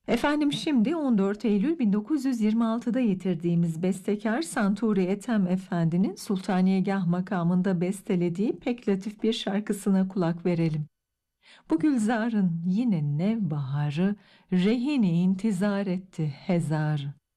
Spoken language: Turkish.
Efendim şimdi 14 Eylül 1926'da yitirdiğimiz bestekar Santuri Ethem Efendi'nin Sultaniyegah makamında bestelediği pek latif bir şarkısına kulak verelim. Bu gülzarın yine nevbaharı, rehini intizar etti hezar.